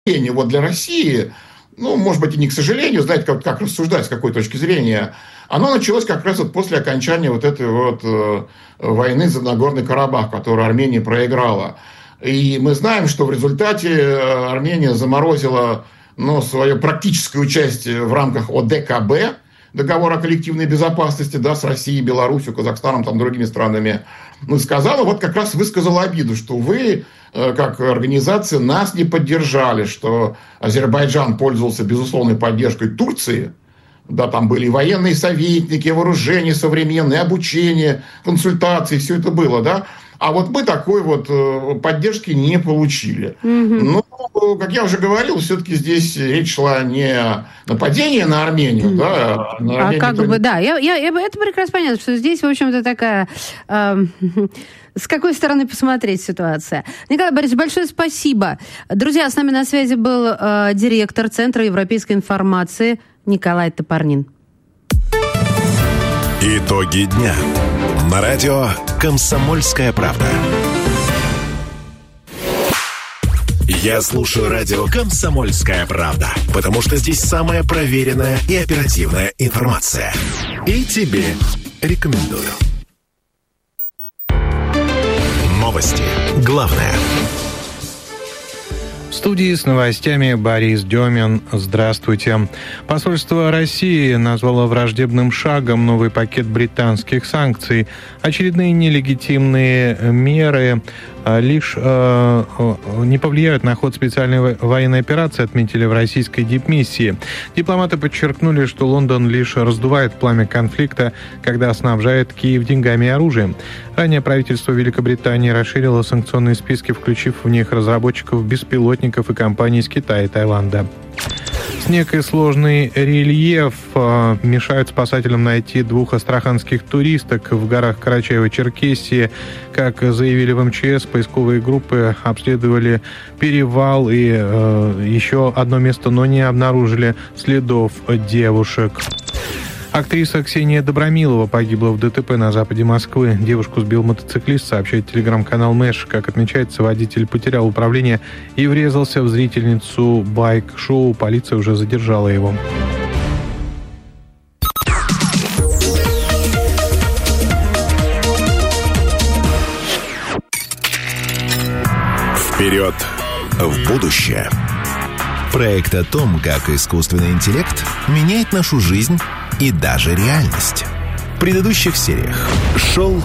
Вот для России, может быть, и не к сожалению, знаете, как рассуждать, с какой точки зрения, оно началось как раз после окончания этой войны за Нагорный Карабах, которую Армения проиграла. И мы знаем, что в результате Армения заморозила свое практическое участие в рамках ОДКБ, договора о коллективной безопасности, с Россией, Беларусью, Казахстаном, другими странами, сказала, как раз высказала обиду, что вы, как организация, нас не поддержали, что Азербайджан пользовался безусловной поддержкой Турции, там были военные советники, вооружение современное, обучение, консультации, все это было, А мы такой поддержки не получили. Но, как я уже говорил, все-таки здесь речь шла не о нападении на Армению, это прекрасно понятно, что здесь, в общем-то, такая... С какой стороны посмотреть ситуация? Николай Борисович, большое спасибо. Друзья, с нами на связи был директор Центра европейской информации Николай Топорнин. Итоги дня. На радио «Комсомольская правда». Я слушаю радио «Комсомольская правда», потому что здесь самая проверенная и оперативная информация. И тебе рекомендую. Новости. Главное. В студии с новостями Борис Демин. Здравствуйте. Посольство России назвало враждебным шагом новый пакет британских санкций. Очередные нелегитимные меры лишь не повлияют на ход специальной военной операции, отметили в российской дипмиссии. Дипломаты подчеркнули, что Лондон лишь раздувает пламя конфликта, когда снабжает Киев деньгами и оружием. Ранее правительство Великобритании расширило санкционные списки, включив в них разработчиков беспилотников и компаний из Китая и Таиланда. Снег и сложный рельеф мешают спасателям найти двух астраханских туристок в горах Карачаево-Черкесии. Как заявили в МЧС, поисковые группы обследовали перевал и еще одно место, но не обнаружили следов девушек. Актриса Ксения Добромилова погибла в ДТП на западе Москвы. Девушку сбил мотоциклист, сообщает телеграм-канал Мэш. Как отмечается, водитель потерял управление и врезался в зрительницу байк-шоу. Полиция уже задержала его. Вперед в будущее. Проект о том, как искусственный интеллект меняет нашу жизнь и даже реальность. В предыдущих сериях шел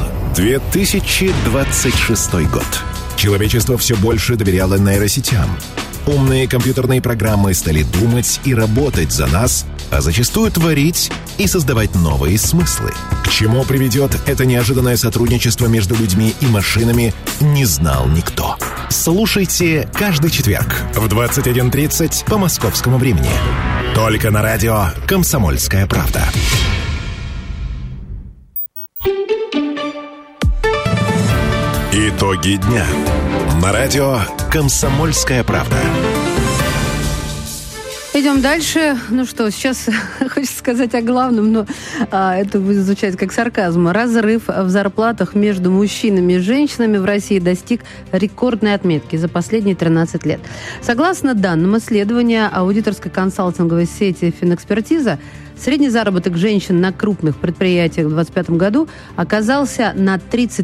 2026 год. Человечество все больше доверяло нейросетям. Умные компьютерные программы стали думать и работать за нас, а зачастую творить и создавать новые смыслы. К чему приведет это неожиданное сотрудничество между людьми и машинами, не знал никто. Слушайте каждый четверг в 21:30 по московскому времени. Только на радио «Комсомольская правда». Итоги дня. На радио «Комсомольская правда». Идем дальше. Сейчас хочется сказать о главном, но это будет звучать как сарказм. Разрыв в зарплатах между мужчинами и женщинами в России достиг рекордной отметки за последние 13 лет. Согласно данным исследования аудиторской консалтинговой сети «Финэкспертиза», средний заработок женщин на крупных предприятиях в 2025 году оказался на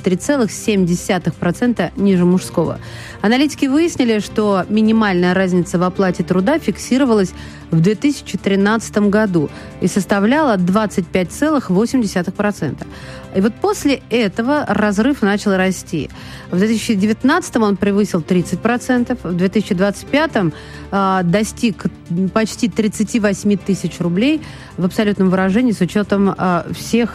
33,7% ниже мужского. Аналитики выяснили, что минимальная разница в оплате труда фиксировалась в 2013 году и составляла 25,8%. И после этого разрыв начал расти. В 2019 он превысил 30%, в 2025 достиг почти 38 тысяч рублей в абсолютном выражении с учетом всех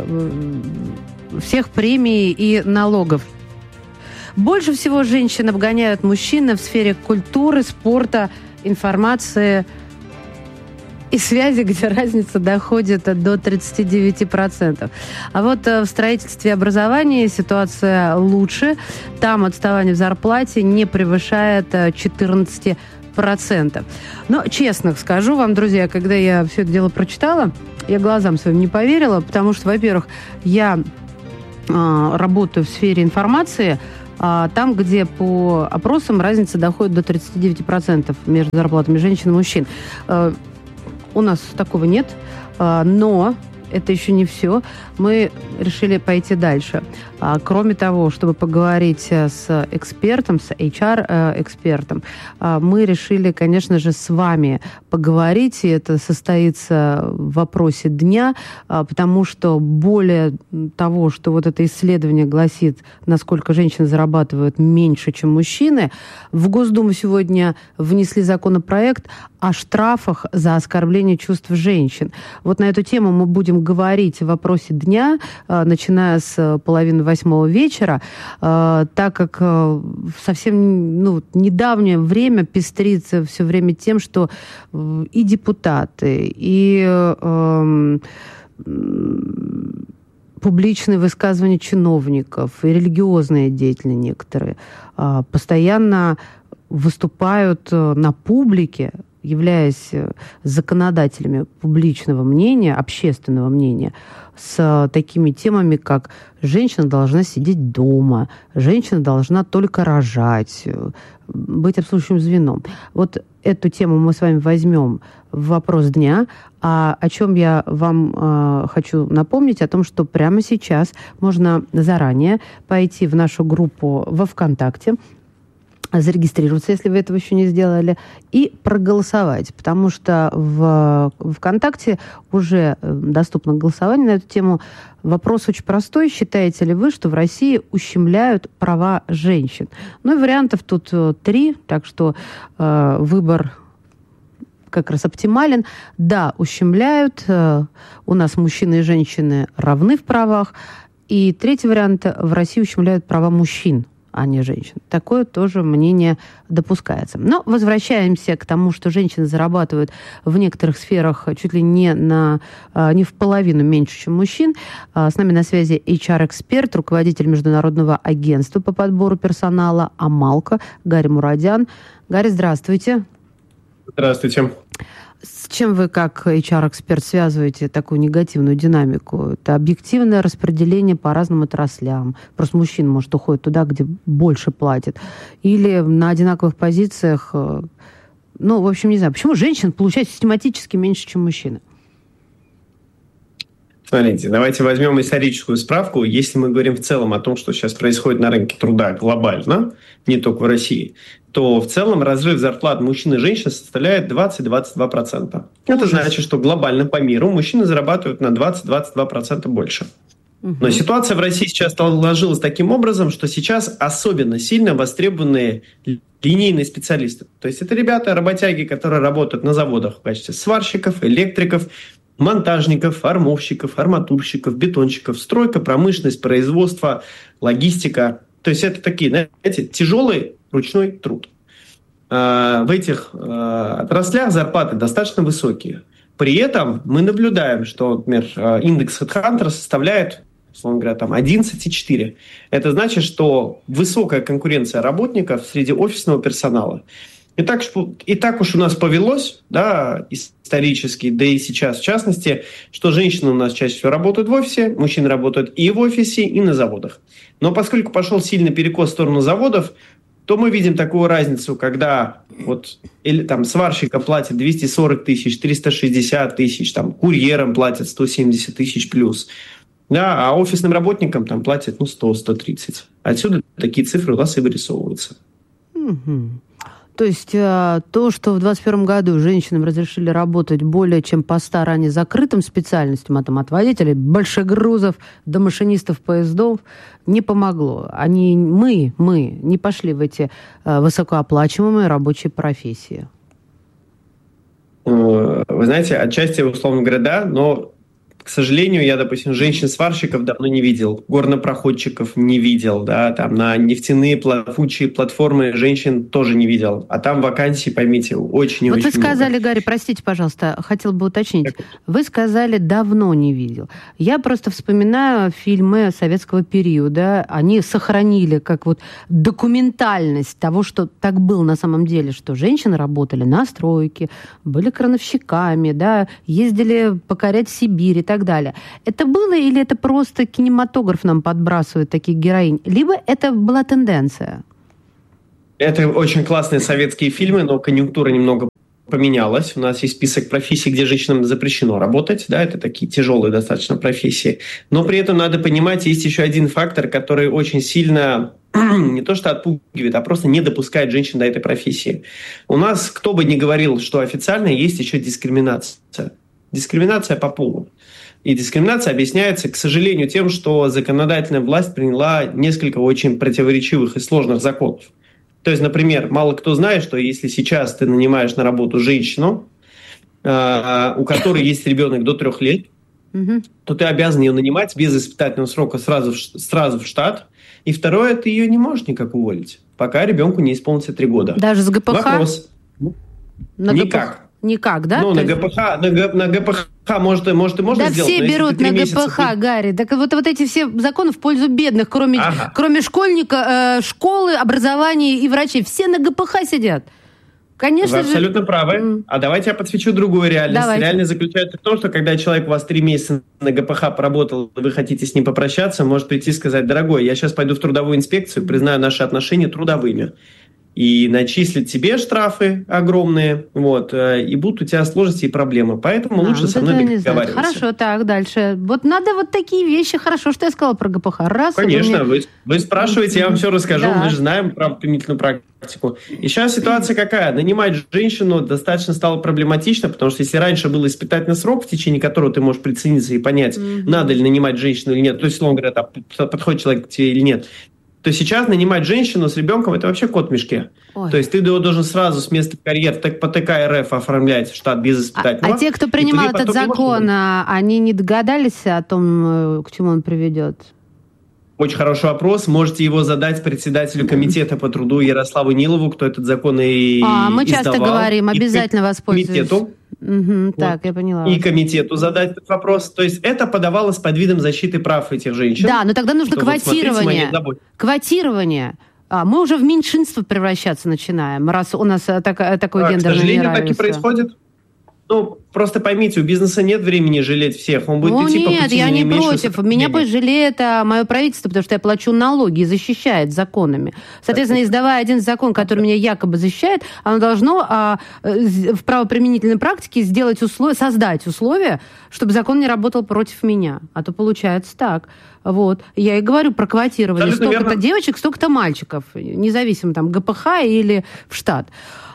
премий и налогов. Больше всего женщин обгоняют мужчины в сфере культуры, спорта, информации и связи, где разница доходит до 39%. А в строительстве и образовании ситуация лучше. Там отставание в зарплате не превышает 14%. Но, честно скажу вам, друзья, когда я все это дело прочитала, я глазам своим не поверила, потому что, во-первых, я работаю в сфере информации, там, где по опросам разница доходит до 39% между зарплатами женщин и мужчин. У нас такого нет, но это еще не все. Мы решили пойти дальше. Кроме того, чтобы поговорить с экспертом, с HR-экспертом, мы решили, конечно же, с вами поговорить, и это состоится в вопросе дня, потому что более того, что вот это исследование гласит, насколько женщины зарабатывают меньше, чем мужчины, в Госдуму сегодня внесли законопроект о штрафах за оскорбление чувств женщин. Вот на эту тему мы будем говорить в вопросе дня, начиная с половины 8 вечера, так как в совсем недавнее время пестрится все время тем, что и депутаты, и публичные высказывания чиновников, и религиозные деятели некоторые постоянно выступают на публике, являясь законодателями публичного мнения, общественного мнения, с такими темами, как женщина должна сидеть дома, женщина должна только рожать, быть обслуживающим звеном. Вот эту тему мы с вами возьмем в вопрос дня. А о чем я вам хочу напомнить, о том, что прямо сейчас можно заранее пойти в нашу группу во ВКонтакте, зарегистрироваться, если вы этого еще не сделали, и проголосовать, потому что в ВКонтакте уже доступно голосование на эту тему. Вопрос очень простой. Считаете ли вы, что в России ущемляют права женщин? Ну и вариантов тут 3, так что выбор как раз оптимален. Да, ущемляют. У нас мужчины и женщины равны в правах. И третий вариант. В России ущемляют права мужчин, а не женщин. Такое тоже мнение допускается. Но возвращаемся к тому, что женщины зарабатывают в некоторых сферах чуть ли не в половину меньше, чем мужчин. С нами на связи HR-эксперт, руководитель Международного агентства по подбору персонала «Амалко» Гарри Мурадян. Гарри, здравствуйте. Здравствуйте. С чем вы, как HR-эксперт, связываете такую негативную динамику? Это объективное распределение по разным отраслям. Просто мужчина, может, уходит туда, где больше платят. Или на одинаковых позициях... в общем, не знаю. Почему женщин получают систематически меньше, чем мужчины? Смотрите, давайте возьмем историческую справку. Если мы говорим в целом о том, что сейчас происходит на рынке труда глобально, не только в России, то в целом разрыв зарплат мужчин и женщин составляет 20-22%. Это значит, что глобально по миру мужчины зарабатывают на 20-22% больше. Но ситуация в России сейчас сложилась таким образом, что сейчас особенно сильно востребованы линейные специалисты. То есть это ребята, работяги, которые работают на заводах в качестве сварщиков, электриков, монтажников, армовщиков, арматурщиков, бетонщиков, стройка, промышленность, производство, логистика. То есть это такие, знаете, тяжелый ручной труд. В этих отраслях зарплаты достаточно высокие. При этом мы наблюдаем, что, например, индекс HeadHunter составляет, условно говоря, 11,4. Это значит, что высокая конкуренция работников среди офисного персонала. И так уж у нас повелось, да, исторически, да и сейчас в частности, что женщины у нас чаще всего работают в офисе, мужчины работают и в офисе, и на заводах. Но поскольку пошел сильный перекос в сторону заводов, то мы видим такую разницу, когда сварщика платят 240 тысяч, 360 тысяч, курьерам платят 170 тысяч плюс, да, а офисным работникам платят 100-130. Отсюда такие цифры у нас и вырисовываются. То есть то, что в 2021 году женщинам разрешили работать более чем по 100 ранее закрытым специальностям, от водителей большегрузов до машинистов поездов, не помогло. Мы не пошли в эти высокооплачиваемые рабочие профессии. Вы знаете, отчасти, условно говоря, да, но, к сожалению, я, допустим, женщин-сварщиков давно не видел, горнопроходчиков не видел, да, на нефтяные плавучие платформы женщин тоже не видел. А там вакансий, поймите, очень и очень много. Вот вы сказали, Гарри, простите, пожалуйста, хотела бы уточнить. Вы сказали, давно не видел. Я просто вспоминаю фильмы советского периода. Они сохранили как документальность того, что так было на самом деле, что женщины работали на стройке, были крановщиками, да, ездили покорять Сибирь и так далее. Это было или это просто кинематограф нам подбрасывает таких героинь? Либо это была тенденция? Это очень классные советские фильмы, но конъюнктура немного поменялась. У нас есть список профессий, где женщинам запрещено работать. Да, это такие тяжелые достаточно профессии. Но при этом надо понимать, есть еще один фактор, который очень сильно не то что отпугивает, а просто не допускает женщин до этой профессии. У нас, кто бы ни говорил, что официально, есть еще дискриминация. Дискриминация по полу. И дискриминация объясняется, к сожалению, тем, что законодательная власть приняла несколько очень противоречивых и сложных законов. То есть, например, мало кто знает, что если сейчас ты нанимаешь на работу женщину, у которой есть ребенок до 3 лет, то ты обязан ее нанимать без испытательного срока сразу в штат. И второе, ты ее не можешь никак уволить, пока ребенку не исполнится 3 года. Даже с ГПХ? Вопрос. Никак. Никак, да? Ну, на ГПХ может и можно да сделать. Да все берут на ГПХ, Гарри. Так вот эти все законы в пользу бедных, кроме школьника, школы, образования и врачей. Все на ГПХ сидят. Конечно Вы абсолютно правы. А давайте я подсвечу другую реальность. Давайте. Реальность заключается в том, что когда человек у вас 3 месяца на ГПХ поработал, и вы хотите с ним попрощаться, может прийти и сказать: дорогой, я сейчас пойду в трудовую инспекцию, признаю наши отношения трудовыми. И начислят тебе штрафы огромные, и будут у тебя сложности и проблемы. Поэтому лучше со мной договариваться. Хорошо, так, дальше. Вот надо вот такие вещи. Хорошо, что я сказала про ГПХ. Конечно, вы спрашиваете, я вам все расскажу. Да. Мы же знаем правоприменительную практику. И сейчас ситуация какая? Нанимать женщину достаточно стало проблематично, потому что если раньше был испытательный срок, в течение которого ты можешь прицениться и понять, надо ли нанимать женщину или нет, то есть, условно говоря, подходит человек к тебе или нет, то сейчас нанимать женщину с ребенком – это вообще кот в мешке. Ой. То есть ты его должен сразу с места карьеры по ТК РФ оформлять в штат без испытательного. А те, кто принимал этот закон, они не догадались о том, к чему он приведет? Очень хороший вопрос. Можете его задать председателю комитета по труду Ярославу Нилову, кто этот закон и издавал. Мы часто говорим, обязательно воспользуйтесь. Так, я поняла. И комитету задать этот вопрос. То есть это подавалось под видом защиты прав этих женщин. Да, но тогда нужно квотирование. Квотирование. Мы уже в меньшинство превращаться начинаем, раз у нас такое гендерное неравенство. К сожалению, так и происходит. Просто поймите, у бизнеса нет времени жалеть всех. Он будет идти по пути. Нет, я не против. Меня пусть жалеет мое правительство, потому что я плачу налоги и защищает законами. Соответственно, издавая один закон, который меня якобы защищает, оно должно в правоприменительной практике создать условия, чтобы закон не работал против меня. А то получается так. Я и говорю про квотирование. Столько-то девочек, столько-то мальчиков. Независимо, ГПХ или в штат.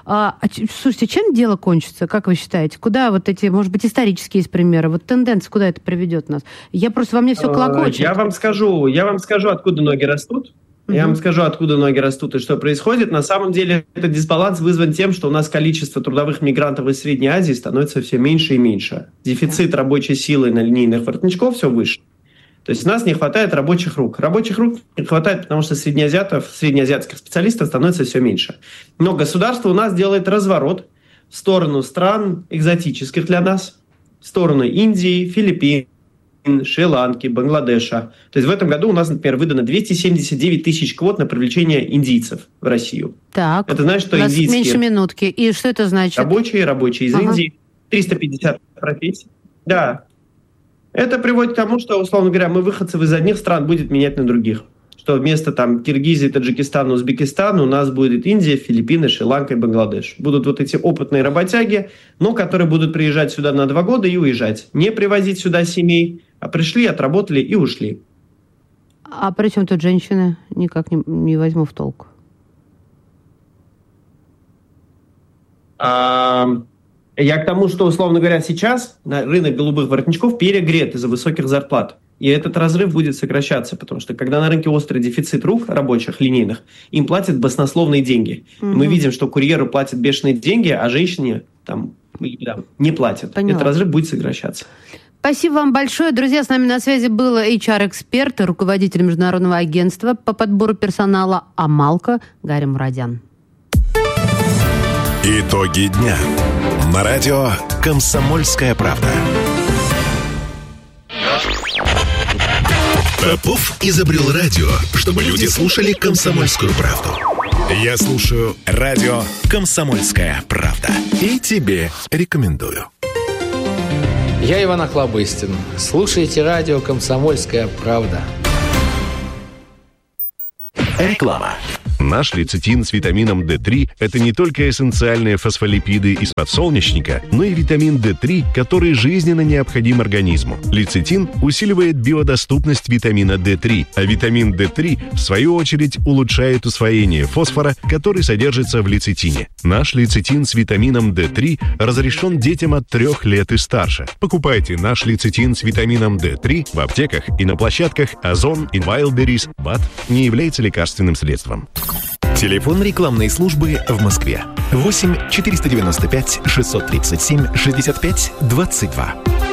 Слушайте, чем дело кончится, как вы считаете? Куда эти, может быть, исторические есть примеры? Тенденция, куда это приведет нас? Во мне все клокочет. Я вам скажу, откуда ноги растут. Я вам скажу, откуда ноги растут и что происходит. На самом деле этот дисбаланс вызван тем, что у нас количество трудовых мигрантов из Средней Азии становится все меньше и меньше. Дефицит рабочей силы на линейных воротничков все выше. То есть у нас не хватает рабочих рук. Рабочих рук не хватает, потому что среднеазиатских специалистов становится все меньше. Но государство у нас делает разворот в сторону стран экзотических для нас, в сторону Индии, Филиппин, Шри-Ланки, Бангладеша. То есть в этом году у нас, например, выдано 279 тысяч квот на привлечение индийцев в Россию. Так, это значит, что индийские... меньше минутки. И что это значит? Рабочие из Индии. 350 профессий. Да. Это приводит к тому, что, условно говоря, выходцев из одних стран будет менять на других. Что вместо Киргизии, Таджикистана, Узбекистана у нас будет Индия, Филиппины, Шри-Ланка и Бангладеш. Будут эти опытные работяги, которые будут приезжать сюда на 2 года и уезжать. Не привозить сюда семей, а пришли, отработали и ушли. А при чем тут женщины? Никак не возьму в толк. Я к тому, что, условно говоря, сейчас рынок голубых воротничков перегрет из-за высоких зарплат. И этот разрыв будет сокращаться, потому что когда на рынке острый дефицит рук рабочих, линейных, им платят баснословные деньги. Мы видим, что курьеру платят бешеные деньги, а женщине не платят. Поняла. Этот разрыв будет сокращаться. Спасибо вам большое. Друзья, с нами на связи был HR-эксперт, руководитель Международного агентства по подбору персонала «Амалко» Гарри Мурадян. Итоги дня. На радио «Комсомольская правда». Попов изобрел радио, чтобы люди слушали «Комсомольскую правду». Я слушаю радио «Комсомольская правда». И тебе рекомендую. Я Иван Охлобыстин. Слушайте радио «Комсомольская правда». Реклама. Наш лецитин с витамином D3 – это не только эссенциальные фосфолипиды из подсолнечника, но и витамин D3, который жизненно необходим организму. Лецитин усиливает биодоступность витамина D3, а витамин D3, в свою очередь, улучшает усвоение фосфора, который содержится в лецитине. Наш лецитин с витамином D3 разрешен детям от 3 лет и старше. Покупайте наш лецитин с витамином D3 в аптеках и на площадках Озон и Wildberries. БАД не является лекарственным средством. Телефон рекламной службы в Москве. 8 495 637 65 22.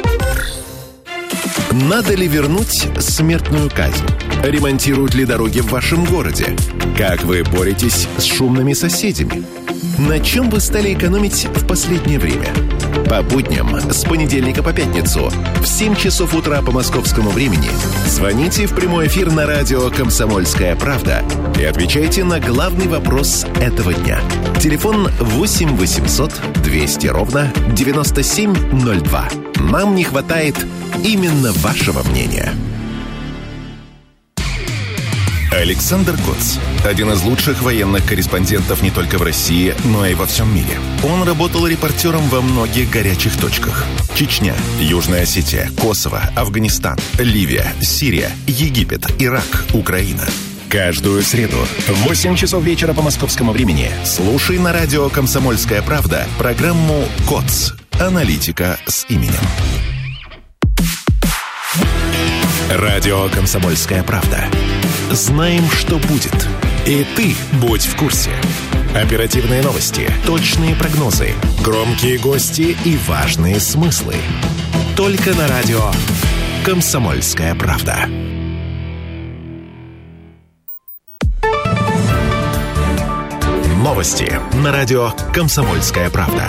Надо ли вернуть смертную казнь? Ремонтируют ли дороги в вашем городе? Как вы боретесь с шумными соседями? На чем вы стали экономить в последнее время? По будням с понедельника по пятницу в 7 часов утра по московскому времени звоните в прямой эфир на радио «Комсомольская правда» и отвечайте на главный вопрос этого дня. Телефон 8 800 200 ровно 9702. Нам не хватает именно вашего мнения. Александр Коц – один из лучших военных корреспондентов не только в России, но и во всем мире. Он работал репортером во многих горячих точках. Чечня, Южная Осетия, Косово, Афганистан, Ливия, Сирия, Египет, Ирак, Украина. Каждую среду в 8 часов вечера по московскому времени слушай на радио «Комсомольская правда» программу «Коц. Аналитика с именем». Радио «Комсомольская правда». Знаем, что будет. И ты будь в курсе. Оперативные новости, точные прогнозы, громкие гости и важные смыслы. Только на радио «Комсомольская правда». Новости на радио «Комсомольская правда».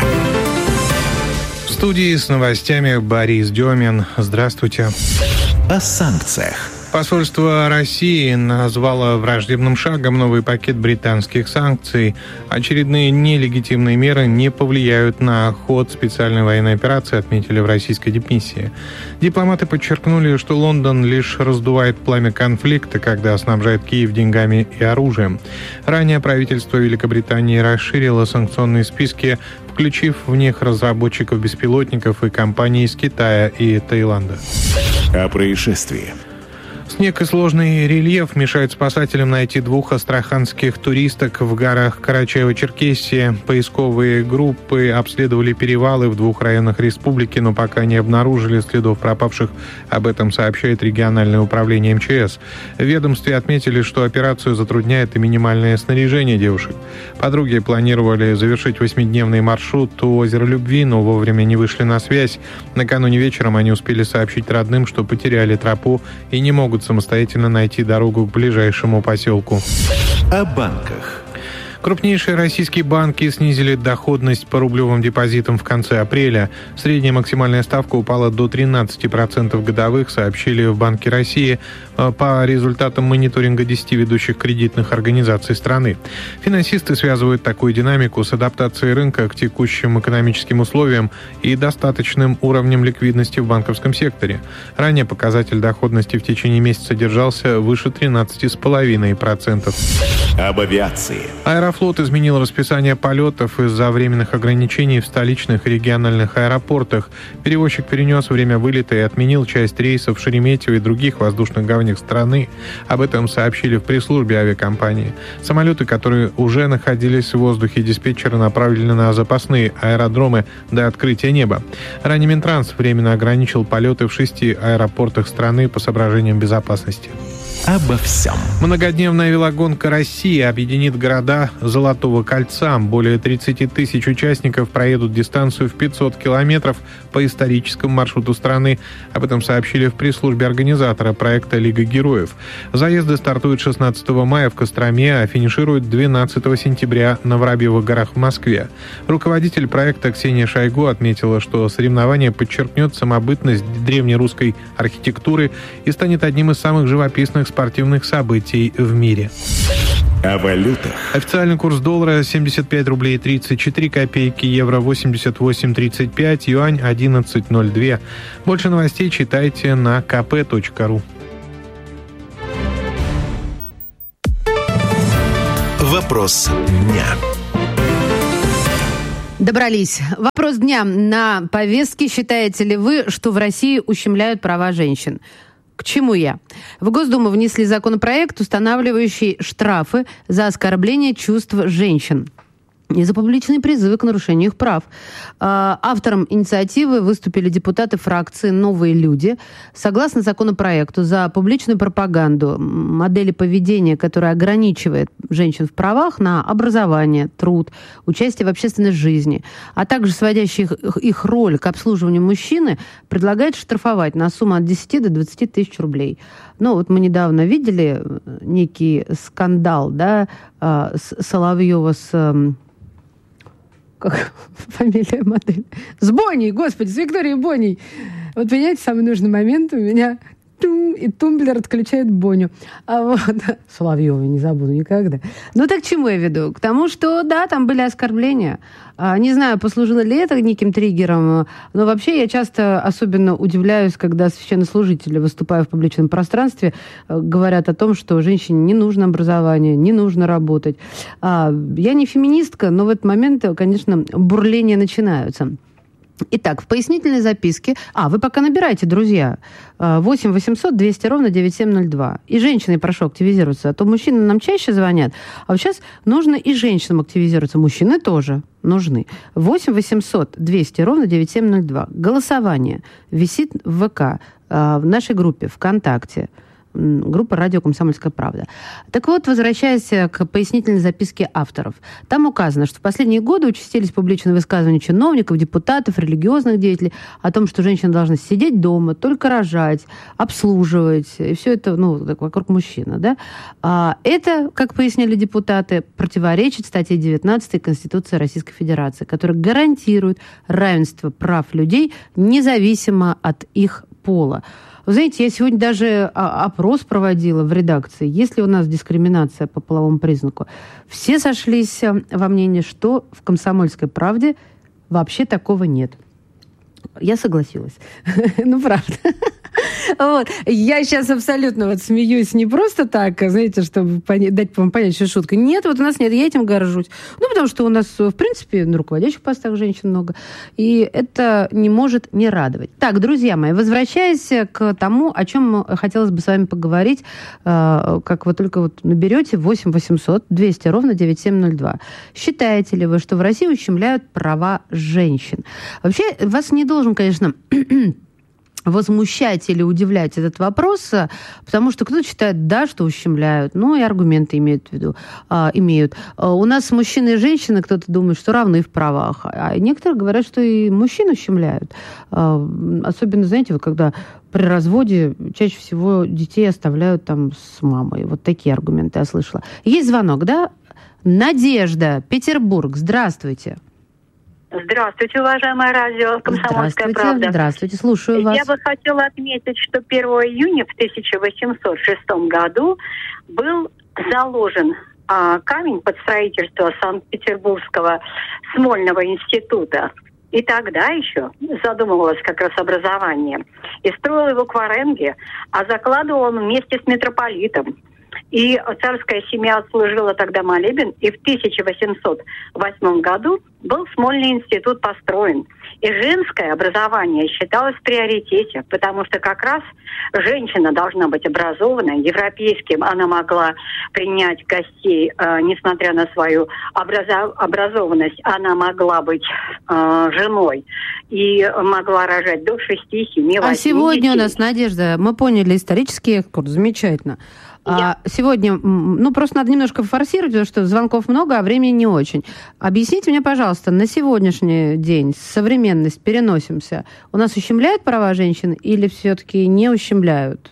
В студии с новостями Борис Демин. Здравствуйте. О санкциях. Посольство России назвало враждебным шагом новый пакет британских санкций. Очередные нелегитимные меры не повлияют на ход специальной военной операции, отметили в российской дипмиссии. Дипломаты подчеркнули, что Лондон лишь раздувает пламя конфликта, когда снабжает Киев деньгами и оружием. Ранее правительство Великобритании расширило санкционные списки, включив в них разработчиков беспилотников и компаний из Китая и Таиланда. О происшествии. Снег и сложный рельеф мешают спасателям найти 2 астраханских туристок в горах Карачаево-Черкесии. Поисковые группы обследовали перевалы в 2 районах республики, но пока не обнаружили следов пропавших. Об этом сообщает региональное управление МЧС. В ведомстве отметили, что операцию затрудняет и минимальное снаряжение девушек. Подруги планировали завершить 8-дневный маршрут у озера Любви, но вовремя не вышли на связь. Накануне вечером они успели сообщить родным, что потеряли тропу и не могут самостоятельно найти дорогу к ближайшему поселку. О банках. Крупнейшие российские банки снизили доходность по рублевым депозитам в конце апреля. Средняя максимальная ставка упала до 13% годовых, сообщили в Банке России по результатам мониторинга 10 ведущих кредитных организаций страны. Финансисты связывают такую динамику с адаптацией рынка к текущим экономическим условиям и достаточным уровнем ликвидности в банковском секторе. Ранее показатель доходности в течение месяца держался выше 13,5%. Об авиации. Аэрофлот изменил расписание полетов из-за временных ограничений в столичных и региональных аэропортах. Перевозчик перенес время вылета и отменил часть рейсов в Шереметьево и других воздушных гаванях страны. Об этом сообщили в пресс-службе авиакомпании. Самолеты, которые уже находились в воздухе, диспетчеры направлены на запасные аэродромы до открытия неба. Ранее Минтранс временно ограничил полеты в 6 аэропортах страны по соображениям безопасности. Обо всем. Многодневная велогонка России объединит города Золотого кольца. Более 30 тысяч участников проедут дистанцию в 500 километров по историческому маршруту страны. Об этом сообщили в пресс-службе организатора проекта «Лига героев». Заезды стартуют 16 мая в Костроме, а финишируют 12 сентября на Воробьевых горах в Москве. Руководитель проекта Ксения Шойгу отметила, что соревнование подчеркнет самобытность древнерусской архитектуры и станет одним из самых живописных спортивных событий в мире. О валютах. Официальный курс доллара 75 рублей 34 копейки, евро 88.35, юань 11.02. Больше новостей читайте на kp.ru. Вопрос дня. Добрались. Вопрос дня на повестке. Считаете ли вы, что в России ущемляют права женщин? К чему я? В Госдуму внесли законопроект, устанавливающий штрафы за оскорбление чувств женщин и за публичные призывы к нарушению их прав. Автором инициативы выступили депутаты фракции «Новые люди». Согласно законопроекту, за публичную пропаганду модели поведения, которая ограничивает женщин в правах на образование, труд, участие в общественной жизни, а также сводящих их роль к обслуживанию мужчины, предлагает штрафовать на сумму от 10 до 20 тысяч рублей. Ну, вот мы недавно видели некий скандал, да, Соловьева с... Как фамилия модели? С Бонней, господи, с Викторией Бонней. Вот, понимаете, самый нужный момент у меня... И тумблер отключает Боню. А вот Соловьева не забуду никогда. Ну так к чему я веду? К тому, что да, там были оскорбления. Не знаю, послужило ли это неким триггером, но вообще я часто особенно удивляюсь, когда священнослужители, выступая в публичном пространстве, говорят о том, что женщине не нужно образование, не нужно работать. Я не феминистка, но в этот момент, конечно, бурления начинаются. Итак, в пояснительной записке... вы пока набирайте, друзья. 8 800 200 ровно 9702. И женщины прошу активизироваться. А то мужчины нам чаще звонят. А вот сейчас нужно и женщинам активизироваться. Мужчины тоже нужны. 8 800 200 ровно 9702. Голосование висит в ВК, в нашей группе ВКонтакте. Группа «Радио Комсомольская правда». Так вот, возвращаясь к пояснительной записке авторов. Там указано, что в последние годы участились публичные высказывания чиновников, депутатов, религиозных деятелей о том, что женщина должна сидеть дома, только рожать, обслуживать. И все это, вокруг мужчины. Да? Это, как пояснили депутаты, противоречит статье 19 Конституции Российской Федерации, которая гарантирует равенство прав людей независимо от их пола. Вы знаете, я сегодня даже опрос проводила в редакции. Есть ли у нас дискриминация по половому признаку? Все сошлись во мнении, что в «Комсомольской правде» вообще такого нет. Я согласилась. Ну, правда. Вот. Я сейчас абсолютно смеюсь не просто так, знаете, чтобы дать вам понять, что шутка. Нет, вот у нас нет, я этим горжусь. Потому что у нас, в принципе, на руководящих постах женщин много. И это не может не радовать. Так, друзья мои, возвращаясь к тому, о чем хотелось бы с вами поговорить, как вы только наберете 8 800 200 ровно 9702. Считаете ли вы, что в России ущемляют права женщин? Вообще, вас не должен, конечно... возмущать или удивлять этот вопрос, потому что кто-то считает, да, что ущемляют, и аргументы имеют в виду, имеют. У нас мужчины и женщины, кто-то думает, что равны в правах, а некоторые говорят, что и мужчин ущемляют. Особенно, знаете, когда при разводе чаще всего детей оставляют там с мамой. Вот такие аргументы я слышала. Есть звонок, да? Надежда, Петербург, здравствуйте. Здравствуйте, уважаемое радио «Комсомольская правда». Здравствуйте, слушаю вас. Я бы хотела отметить, что 1 июня в 1806 году был заложен камень под строительство Санкт-Петербургского Смольного института. И тогда еще задумывалось как раз образование. И строил его Кваренге, а закладывал он вместе с митрополитом. И царская семья отслужила тогда молебен, и в 1808 году был Смольный институт построен. И женское образование считалось в приоритете, потому что как раз женщина должна быть образованной. Европейским она могла принять гостей, несмотря на свою образованность, она могла быть женой и могла рожать до 6, 7, 8 А сегодня детей. У нас, Надежда, мы поняли исторический экскурс, замечательно. Сегодня, просто надо немножко форсировать, потому что звонков много, а времени не очень. Объясните мне, пожалуйста, на сегодняшний день, современность, переносимся, у нас ущемляют права женщин или все-таки не ущемляют?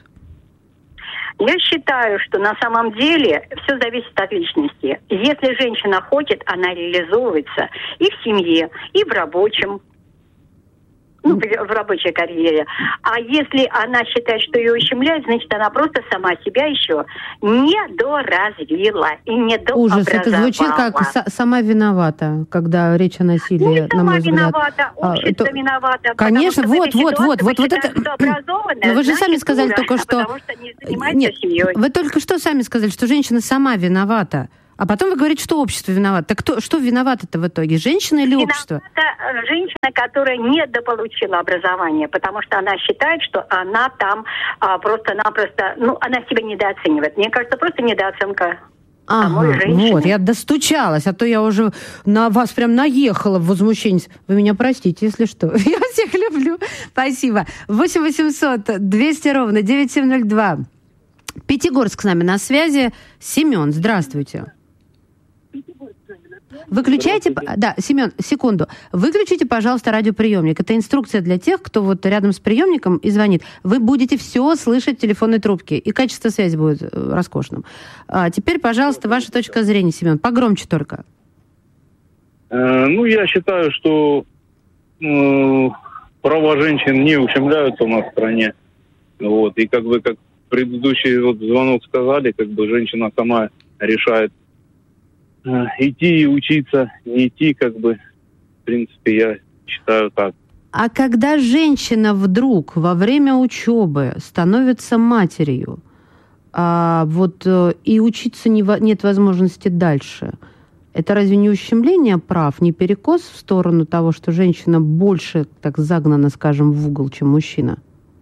Я считаю, что на самом деле все зависит от личности. Если женщина хочет, она реализовывается и в семье, и в рабочем в рабочей карьере. А если она считает, что ее ущемляют, значит, она просто сама себя еще не доразвила и не дообразовала. Ужас, это звучит как сама виновата, когда речь о насилии, на мой взгляд. Виновата, общество виновато. Конечно, вот это... Но вы же сами сказали только что... Потому что не занимается семьей. Вы только что сами сказали, что женщина сама виновата. А потом вы говорите, что общество виновато. Так что виновато-то в итоге? Женщина или общество? Это женщина, которая недополучила образование, потому что она считает, что она там просто-напросто... она себя недооценивает. Мне кажется, просто недооценка самой женщины. Вот, я достучалась, а то я уже на вас прям наехала в возмущении. Вы меня простите, если что. Я всех люблю. Спасибо. 8-800-200-97-02. Пятигорск с нами на связи. Семен, здравствуйте. Выключайте... Да, Семен, секунду. Выключите, пожалуйста, радиоприемник. Это инструкция для тех, кто вот рядом с приемником и звонит. Вы будете все слышать в телефонной трубке, и качество связи будет роскошным. А теперь, пожалуйста, ваша точка зрения, Семен. Погромче только. Я считаю, что права женщин не ущемляются у нас в стране. Вот. И как предыдущий звонок сказали, женщина сама решает, идти и учиться, не идти, в принципе, я считаю так. А когда женщина вдруг во время учебы становится матерью, и учиться нет возможности дальше, это разве не ущемление прав, не перекос в сторону того, что женщина больше так загнана, скажем, в угол, чем мужчина?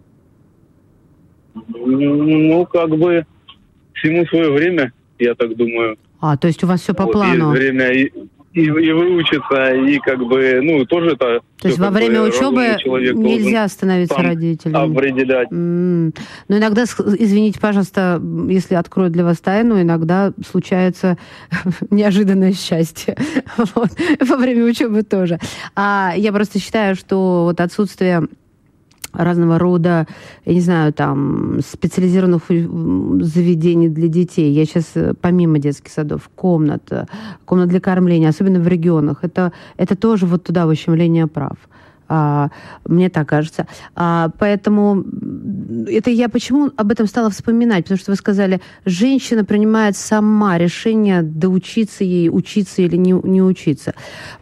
Всему свое время, я так думаю. То есть у вас все по плану? Есть время и выучиться, и тоже это... То есть во время учебы нельзя становиться родителем? Определять. Но иногда, извините, пожалуйста, если открою для вас тайну, иногда случается неожиданное счастье. Во время учебы тоже. Я просто считаю, что отсутствие разного рода, я не знаю, специализированных заведений для детей. Я сейчас, помимо детских садов, комнат для кормления, особенно в регионах, это тоже туда ущемление прав. Мне так кажется. Поэтому это я почему об этом стала вспоминать? Потому что вы сказали, женщина принимает сама решение, доучиться ей, учиться или не учиться.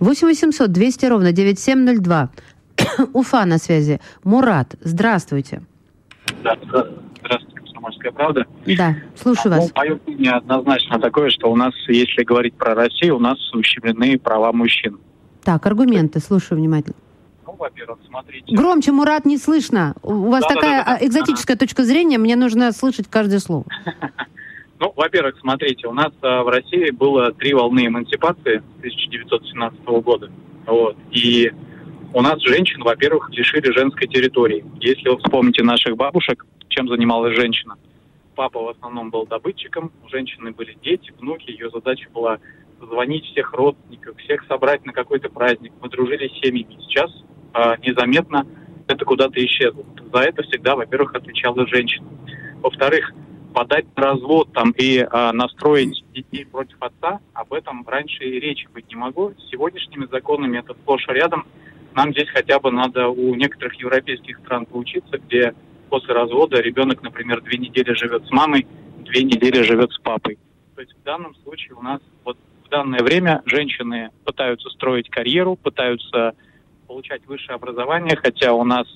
8-800-200-97-02. Уфа на связи. Мурат, здравствуйте. Да, здравствуйте, «Комсомольская правда». Да, слушаю вас. Мое мнение однозначно такое, что у нас, если говорить про Россию, у нас ущемлены права мужчин. Так, аргументы, слушаю внимательно. Во-первых, смотрите... Громче, Мурат, не слышно. У вас такая экзотическая точка зрения, мне нужно слышать каждое слово. Во-первых, смотрите, у нас в России было 3 волны эмансипации с 1917 года. И у нас женщин, во-первых, лишили женской территории. Если вы вспомните наших бабушек, чем занималась женщина? Папа в основном был добытчиком, у женщины были дети, внуки. Ее задача была звонить всех родственников, всех собрать на какой-то праздник. Мы дружили с семьями. Сейчас незаметно это куда-то исчезло. За это всегда, во-первых, отвечала женщина. Во-вторых, подать на развод и настроить детей против отца, об этом раньше и речи быть не могло. С сегодняшними законами это сплошь и рядом. Нам здесь хотя бы надо у некоторых европейских стран поучиться, где после развода ребенок, например, 2 недели живет с мамой, 2 недели живет с папой. То есть в данном случае у нас в данное время женщины пытаются строить карьеру, пытаются получать высшее образование, хотя у нас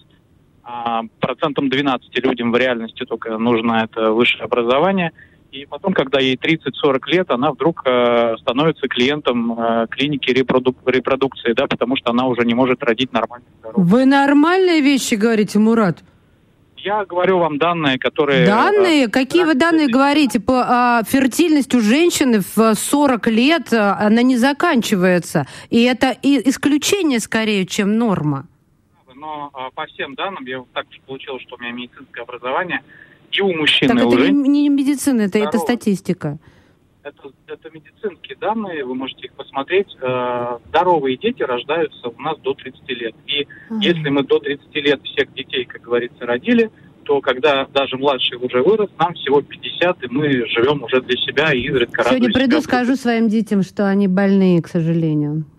12% людям в реальности только нужно это высшее образование. И потом, когда ей 30-40 лет, она вдруг становится клиентом клиники репродукции, потому что она уже не может родить нормально. Вы нормальные вещи говорите, Мурат? Я говорю вам данные, которые... Данные? Какие вы данные говорите? Фертильность у женщины в 40 лет, она не заканчивается. И это исключение скорее, чем норма. Но по всем данным, я так уж получилось, что у меня медицинское образование, и у мужчин, так и у это женщин... не медицина, это статистика. Это медицинские данные, вы можете их посмотреть. Здоровые дети рождаются у нас до 30 лет. И если мы до 30 лет всех детей, как говорится, родили, то когда даже младший уже вырос, нам всего 50, и мы живем уже для себя и изредка радуемся. Сегодня приду, скажу своим детям, что они больные, к сожалению.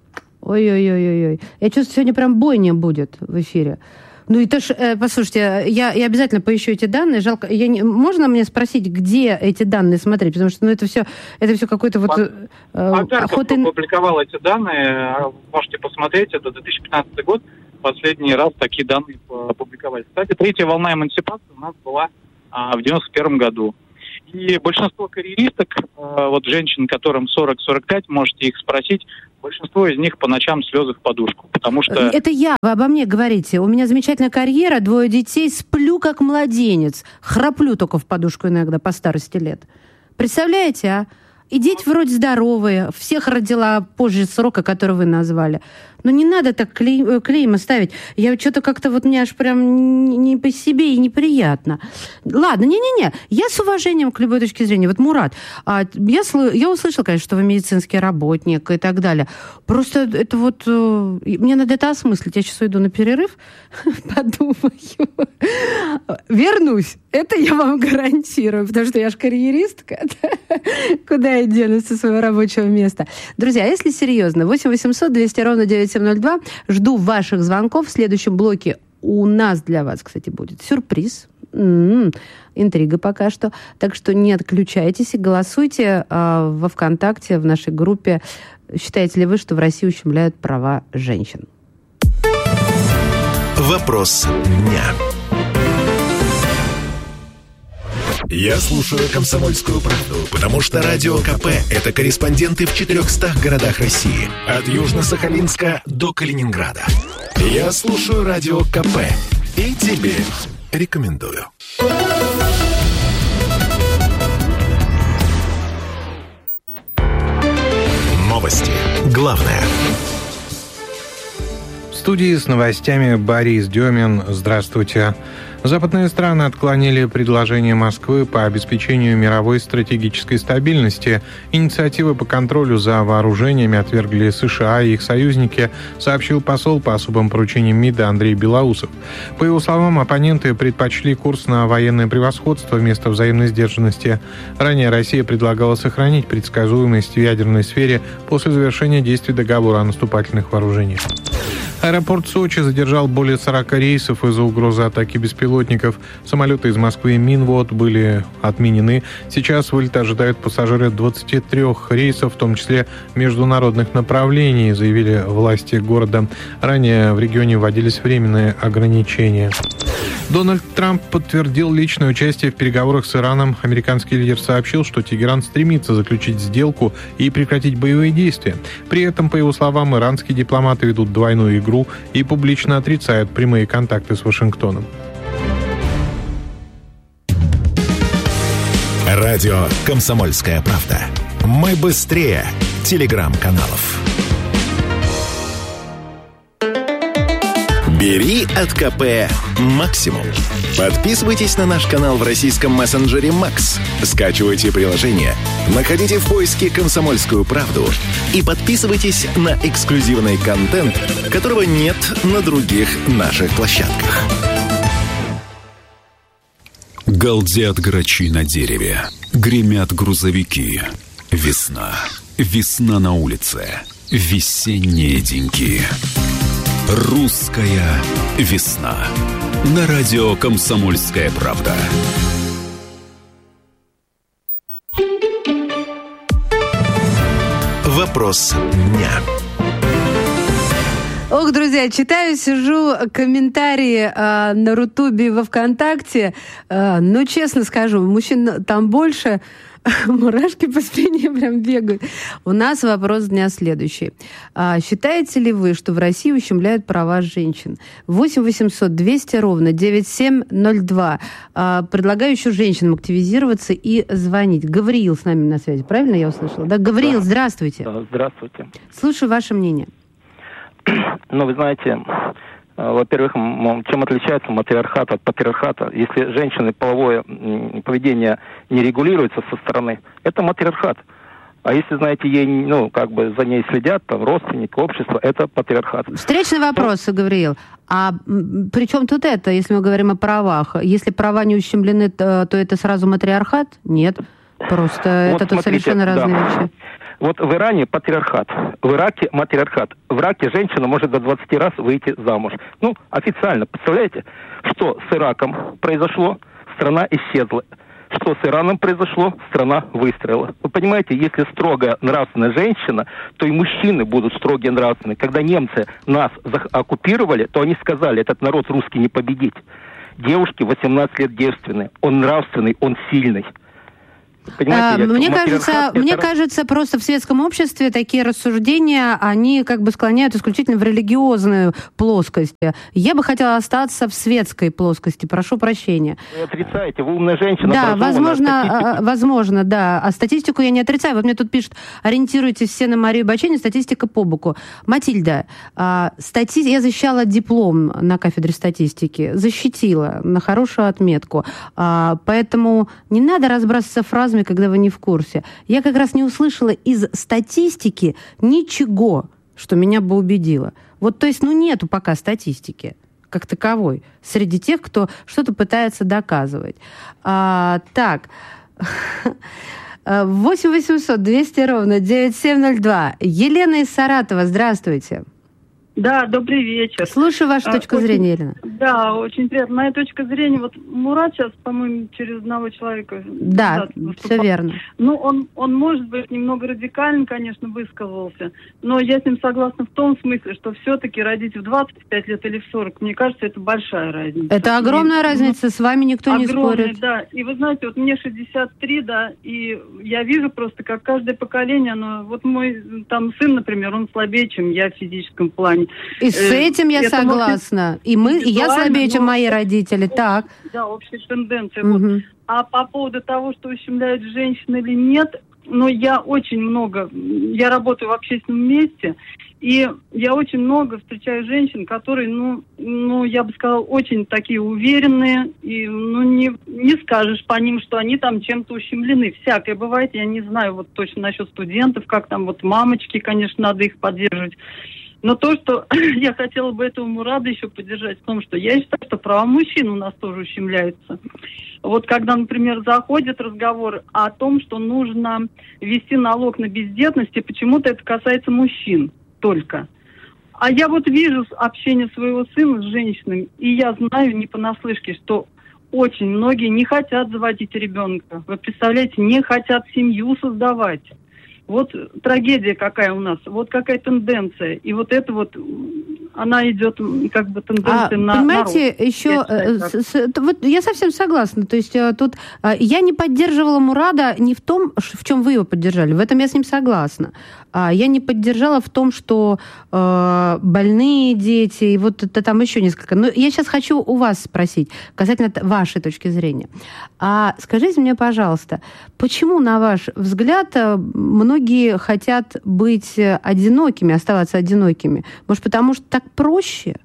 Ой-ой-ой-ой. Я чувствую, сегодня прям бойня будет в эфире. Ну и тоже, послушайте, я обязательно поищу эти данные. Жалко, можно мне спросить, где эти данные смотреть? Потому что это все какой-то вот... опубликовал эти данные, можете посмотреть, это 2015 год, последний раз такие данные опубликовали. Кстати, третья волна эмансипации у нас была в 91 году. И большинство карьеристок, вот женщин, которым 40-45, можете их спросить, большинство из них по ночам слезы в подушку, потому что... Это вы обо мне говорите. У меня замечательная карьера, 2 детей, сплю как младенец, храплю только в подушку иногда по старости лет. Представляете, а? И дети вроде здоровые, всех родила позже срока, который вы назвали. Но не надо так клейма ставить. Я что-то как-то вот мне аж прям не по себе и неприятно. Ладно, не-не-не. Я с уважением к любой точке зрения. Вот, Мурат, я услышала, конечно, что вы медицинский работник и так далее. Просто это вот... Мне надо это осмыслить. Я сейчас уйду на перерыв, подумаю. Вернусь. Это я вам гарантирую, потому что я же карьеристка. Куда я денусь со своего рабочего места? Друзья, если серьезно, 8 800 200 ровно 9702. Жду ваших звонков. В следующем блоке у нас для вас, кстати, будет сюрприз. Интрига пока что. Так что не отключайтесь и голосуйте во ВКонтакте, в нашей группе. Считаете ли вы, что в России ущемляют права женщин? Вопрос дня. Я слушаю «Комсомольскую правду», потому что Радио КП – это корреспонденты в 400 городах России. От Южно-Сахалинска до Калининграда. Я слушаю Радио КП и тебе рекомендую. Новости. Главное. В студии с новостями Борис Демин. Здравствуйте. Западные страны отклонили предложение Москвы по обеспечению мировой стратегической стабильности. Инициативы по контролю за вооружениями отвергли США и их союзники, сообщил посол по особым поручениям МИДа Андрей Белоусов. По его словам, оппоненты предпочли курс на военное превосходство вместо взаимной сдержанности. Ранее Россия предлагала сохранить предсказуемость в ядерной сфере после завершения действий договора о наступательных вооружениях. Аэропорт Сочи задержал более 40 рейсов из-за угрозы атаки беспилотников. Самолеты из Москвы и Минвод были отменены. Сейчас вылет ожидают пассажиры 23 рейсов, в том числе международных направлений, заявили власти города. Ранее в регионе вводились временные ограничения. Дональд Трамп подтвердил личное участие в переговорах с Ираном. Американский лидер сообщил, что Тегеран стремится заключить сделку и прекратить боевые действия. При этом, по его словам, иранские дипломаты ведут двойную игру и публично отрицают прямые контакты с Вашингтоном. Радио «Комсомольская правда». Мы быстрее телеграм-каналов. Бери от КП максимум. Подписывайтесь на наш канал в российском мессенджере Макс. Скачивайте приложение, находите в поиске «Комсомольскую правду» и подписывайтесь на эксклюзивный контент, которого нет на других наших площадках. Галдят грачи на дереве, гремят грузовики. Весна. Весна на улице. Весенние деньки. Русская весна. На радио «Комсомольская правда». Вопрос дня. Ох, друзья, читаю, сижу комментарии на Рутубе во ВКонтакте. Ну, честно скажу, мужчин там больше, мурашки по спине прям бегают. У нас вопрос дня следующий. Считаете ли вы, что в России ущемляют права женщин? 8 800 200 ровно 9702. Предлагаю еще женщинам активизироваться и звонить. Гавриил с нами на связи. Правильно я услышала? Да, Гавриил, да. Здравствуйте. Здравствуйте. Слушаю ваше мнение. Ну, вы знаете, во-первых, чем отличается матриархат от патриархата? Если женщины половое поведение не регулируется со стороны, это матриархат. А если, знаете, ей, за ней следят, там, родственники, общество, это патриархат. Встречный вопрос, Гавриил. А при чем тут это, если мы говорим о правах? Если права не ущемлены, то это сразу матриархат? Нет. Просто вот это тут совершенно разные вещи. Вот в Иране патриархат, в Ираке матриархат. В Ираке женщина может до 20 раз выйти замуж. Ну, официально. Представляете, что с Ираком произошло? Страна исчезла. Что с Ираном произошло? Страна выстрелила. Вы понимаете, если строгая нравственная женщина, то и мужчины будут строгие нравственные. Когда немцы нас оккупировали, то они сказали, этот народ русский не победить. Девушки 18 лет девственные. Он нравственный, он сильный. Мне кажется, просто в светском обществе такие рассуждения, они как бы склоняют исключительно в религиозную плоскость. Я бы хотела остаться в светской плоскости, прошу прощения. Вы отрицаете, вы умная женщина. Да, возможно, да. А статистику я не отрицаю. Вот мне тут пишут, ориентируйтесь все на Марию Баченину, статистика по боку. Матильда, я защищала диплом на кафедре статистики, защитила на хорошую отметку. Поэтому не надо разбрасываться фразами, когда вы не в курсе. Я как раз не услышала из статистики ничего, что меня бы убедило. Вот, то есть, нету пока статистики как таковой среди тех, кто что-то пытается доказывать. Так. 8 800 200 ровно 9702. Елена из Саратова, здравствуйте. Да, добрый вечер. Слушаю вашу точку зрения, Елена. Да, очень приятно. Моя точка зрения, вот Мурат сейчас, по-моему, через одного человека... Да, все верно. Ну, он, может быть, немного радикально, конечно, высказался, но я с ним согласна в том смысле, что все-таки родить в 25 лет или в 40, мне кажется, это большая разница. Это огромная разница, с вами никто не спорит. Да, и вы знаете, вот мне 63, да, и я вижу просто, как каждое поколение, вот мой там сын, например, он слабее, чем я в физическом плане. И с этим я согласна. И я слабее, чем мои родители. Так. Да, общая тенденция. Угу. Вот. А по поводу того, что ущемляют женщин или нет, я очень много, я работаю в общественном месте, и я очень много встречаю женщин, которые, я бы сказала, очень такие уверенные, и, не скажешь по ним, что они там чем-то ущемлены. Всякое бывает, я не знаю вот точно насчет студентов, как там вот мамочки, конечно, надо их поддерживать. Но то, что я хотела бы этого Мурада еще поддержать, в том, что я считаю, что права мужчин у нас тоже ущемляются. Вот когда, например, заходит разговор о том, что нужно ввести налог на бездетность, и почему-то это касается мужчин только. А я вот вижу общение своего сына с женщинами, и я знаю не понаслышке, что очень многие не хотят заводить ребенка. Вы представляете, не хотят семью создавать. Вот трагедия какая у нас, вот какая тенденция. И вот это вот, она идет как бы тенденция на понимаете, народ. Еще, вот я совсем согласна. То есть тут я не поддерживала Мурада не в том, в чем вы его поддержали. В этом я с ним согласна. Я не поддержала в том, что больные дети, и вот это там еще несколько. Но я сейчас хочу у вас спросить, касательно вашей точки зрения. Скажите мне, пожалуйста, почему, на ваш взгляд, многие хотят быть одинокими, оставаться одинокими? Может, потому что так проще?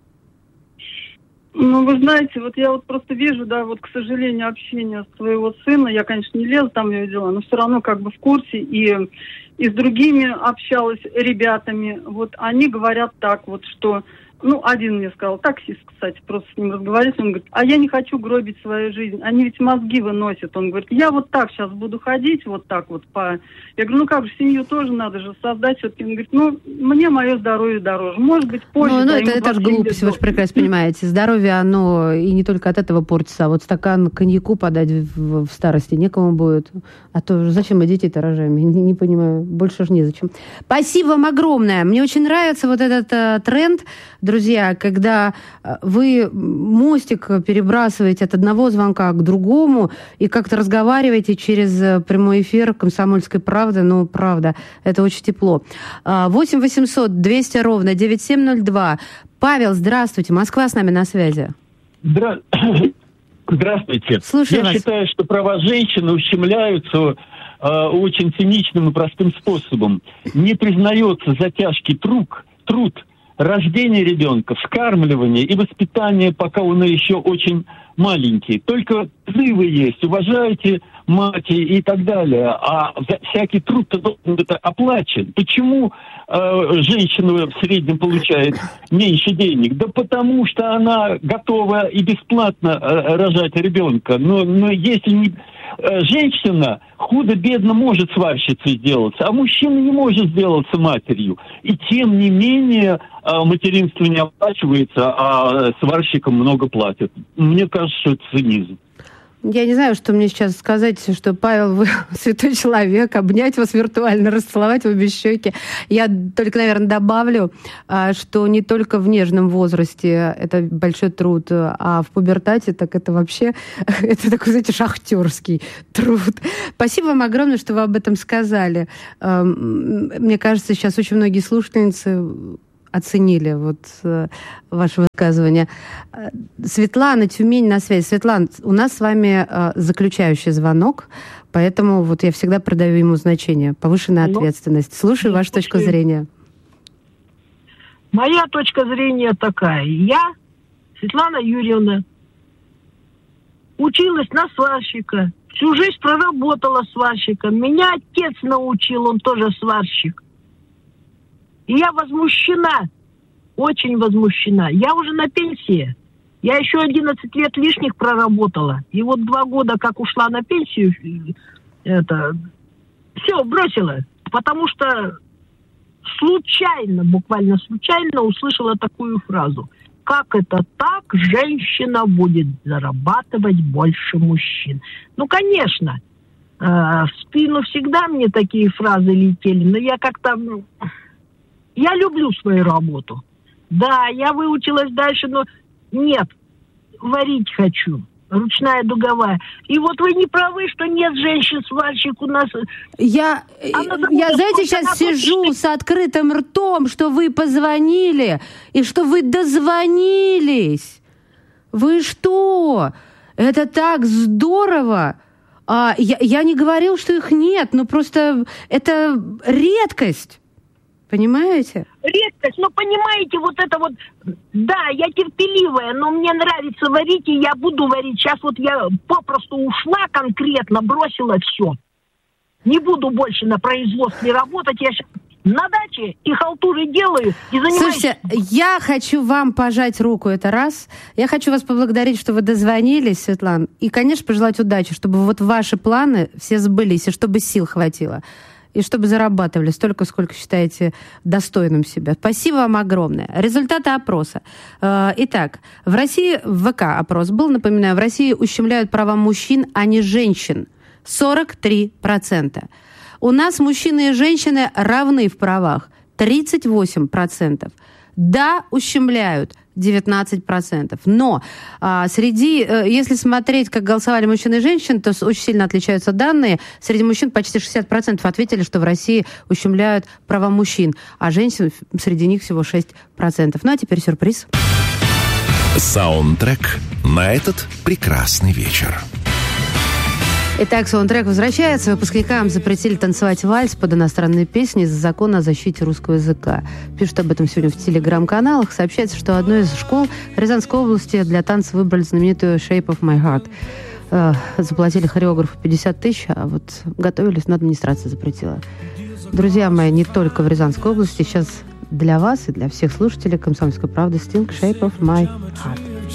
Вы знаете, вот я вот просто вижу, да, вот, к сожалению, общение своего сына. Я, конечно, не лезу там в его дела, но все равно как бы в курсе. И с другими общалась ребятами. Вот они говорят так вот, что... один мне сказал, таксист, кстати, просто с ним разговаривать, он говорит, я не хочу гробить свою жизнь, они ведь мозги выносят. Он говорит, я вот так сейчас буду ходить, вот так вот по... Я говорю, как же, семью тоже надо же создать все-таки. Он говорит, мне мое здоровье дороже. Может быть, позже... это же глупость, вы же прекрасно понимаете. Здоровье, оно и не только от этого портится, а вот стакан коньяку подать в старости некому будет. А то зачем мы детей-то рожаем? Я не понимаю, больше же незачем. Спасибо вам огромное. Мне очень нравится вот этот тренд, друзья, когда вы мостик перебрасываете от одного звонка к другому и как-то разговариваете через прямой эфир «Комсомольской правды». Правда, это очень тепло. 8 800 200 ровно 9702. Павел, здравствуйте. Москва с нами на связи. Здравствуйте. Слушаю вас. Я считаю, что права женщины ущемляются очень циничным и простым способом. Не признается за тяжкий труд, рождение ребенка, вскармливание и воспитание, пока он еще очень маленький. Только призывы есть, уважайте мать и так далее. А всякий труд-то должен быть оплачен. Почему женщина в среднем получает меньше денег? Да потому что она готова и бесплатно рожать ребенка. Но если женщина худо-бедно может сварщицей сделаться, а мужчина не может сделаться матерью. И тем не менее материнство не оплачивается, а сварщикам много платят. Мне кажется, что это цинизм. Я не знаю, что мне сейчас сказать, что, Павел, вы святой человек, обнять вас виртуально, расцеловать в обе щеки. Я только, наверное, добавлю, что не только в нежном возрасте это большой труд, а в пубертате так это вообще, это такой, знаете, шахтерский труд. Спасибо вам огромное, что вы об этом сказали. Мне кажется, сейчас очень многие слушательницы оценили вот ваше высказывание. Светлана, Тюмень на связи. Светлана, у нас с вами заключающий звонок, поэтому вот я всегда придаю ему значение. Повышенная ответственность. Слушаю вашу точку зрения. Моя точка зрения такая. Я, Светлана Юрьевна, училась на сварщика. Всю жизнь проработала сварщиком. Меня отец научил, он тоже сварщик. И я возмущена, очень возмущена. Я уже на пенсии. Я еще 11 лет лишних проработала. И вот 2 года, как ушла на пенсию, все, бросила. Потому что случайно, буквально случайно услышала такую фразу. Как это так, женщина будет зарабатывать больше мужчин? Ну, конечно, в спину всегда мне такие фразы летели, но я как-то... Я люблю свою работу. Да, я выучилась дальше, но нет, варить хочу. Ручная дуговая. И вот вы не правы, что нет женщин-сварщик у нас. Я знаете, сейчас сижу с открытым ртом, что вы позвонили и что вы дозвонились. Вы что? Это так здорово. Я не говорил, что их нет, но просто это редкость. Понимаете? Редкость, но понимаете, вот это вот, да, я терпеливая, но мне нравится варить, и я буду варить. Сейчас вот я попросту ушла конкретно, бросила все. Не буду больше на производстве работать, я сейчас на даче и халтуры делаю, и занимаюсь... Слушайте, я хочу вам пожать руку, это раз. Я хочу вас поблагодарить, что вы дозвонились, Светлана, и, конечно, пожелать удачи, чтобы вот ваши планы все сбылись, и чтобы сил хватило. И чтобы зарабатывали столько, сколько считаете достойным себя. Спасибо вам огромное. Результаты опроса. Итак, в России, в ВК опрос был, напоминаю, в России ущемляют права мужчин, а не женщин. 43%. У нас мужчины и женщины равны в правах. 38%. Да, ущемляют. 19%. Но если смотреть, как голосовали мужчины и женщины, то очень сильно отличаются данные. Среди мужчин почти 60% ответили, что в России ущемляют права мужчин, а женщин среди них всего 6%. Ну а теперь сюрприз. Саундтрек на этот прекрасный вечер. Итак, саундтрек возвращается. Выпускникам запретили танцевать вальс под иностранные песни из-за закона о защите русского языка. Пишут об этом сегодня в телеграм-каналах. Сообщается, что одной из школ Рязанской области для танца выбрали знаменитую «Shape of my heart». Заплатили хореографу 50 тысяч, а вот готовились, но администрация запретила. Друзья мои, не только в Рязанской области. Сейчас для вас и для всех слушателей «Комсомольской правды» Sting «Shape of my heart».